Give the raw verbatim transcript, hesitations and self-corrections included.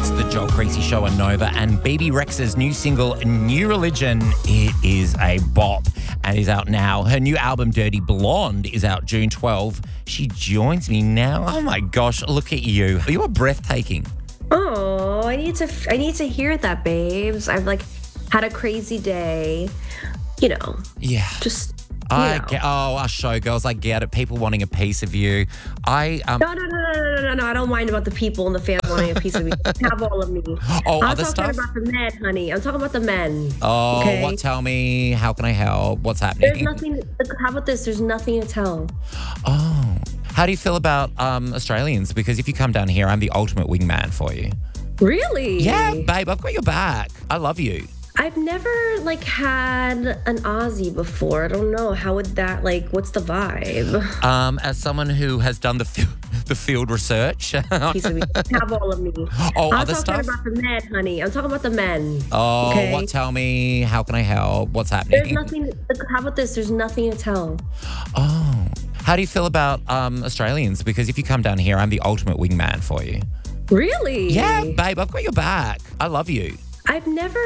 It's the Joel Creasy Show on Nova, and B B Rexha's new single, New Religion, it is a bop and is out now. Her new album, Dirty Blonde, is out June twelfth. She joins me now. Oh my gosh, look at you. You are breathtaking. Oh, I need to I need to hear that, babes. I've like had a crazy day. You know. Yeah. Just I know. get, oh, us showgirls, I get it. People wanting a piece of you. I um. No, no, no, no, no, no, no. I don't mind about the people and the fans wanting a piece of me. Have all of me. Oh, I'm other talking stuff? about the men, honey. I'm talking about the men. Oh, okay? what? Tell me. How can I help? What's happening? There's nothing. How about this? There's nothing to tell. Oh. How do you feel about um, Australians? Because if you come down here, I'm the ultimate wingman for you. Really? Yeah, babe, I've got your back. I love you. I've never like had an Aussie before. I don't know. How would that like? What's the vibe? Um, as someone who has done the fi- the field research. Piece of me. Have all of me. Oh, I'm other talking stuff? about the men, honey. I'm talking about the men. Oh, okay? what? Tell me. How can I help? What's happening? There's nothing. How about this? There's nothing to tell. Oh. How do you feel about um, Australians? Because if you come down here, I'm the ultimate wingman for you. Really? Yeah, babe, I've got your back. I love you. I've never